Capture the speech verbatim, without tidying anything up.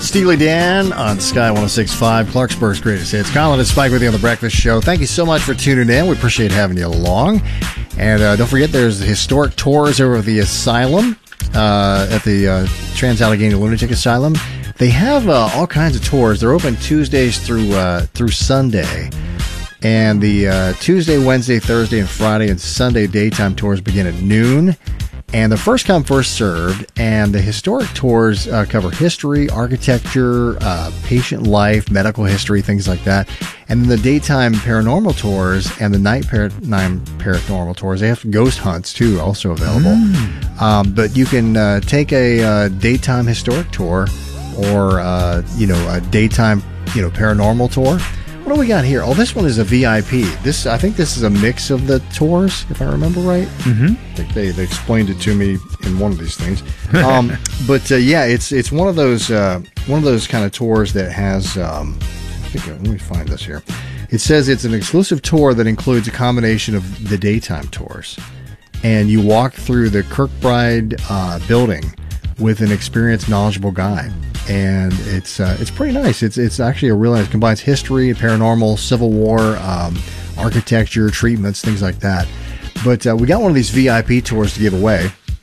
Steely Dan on Sky one oh six point five, Clarksburg's greatest hits. Colin and Spike with you on The Breakfast Show. Thank you so much for tuning in. We appreciate having you along. And uh, don't forget, there's historic tours over at the asylum, uh, at the uh, Trans-Allegheny Lunatic Asylum. They have uh, all kinds of tours. They're open Tuesdays through uh, through Sunday. And the uh, Tuesday, Wednesday, Thursday, and Friday and Sunday daytime tours begin at noon. And the first come, first served. And the historic tours uh, cover history, architecture, uh, patient life, medical history, things like that. And then the daytime paranormal tours and the night par- nine paranormal tours, they have ghost hunts too, also available. Mm. Um, but you can uh, take a uh, daytime historic tour or, uh, you know, a daytime, you know, paranormal tour. What do we got here? Oh, this one is a V I P. This, I think this is a mix of the tours, if I remember right. Mm-hmm. I think they, they explained it to me in one of these things. Um, but uh, yeah, it's it's one of those uh, one of those kind of tours that has. Um, I think, uh, let me find this here. It says it's an exclusive tour that includes a combination of the daytime tours, and you walk through the Kirkbride uh, building with an experienced, knowledgeable guide. And it's uh, it's pretty nice. It's it's actually a real nice. It combines history, paranormal, Civil War, um, architecture, treatments, things like that. But uh, we got one of these V I P tours to give away.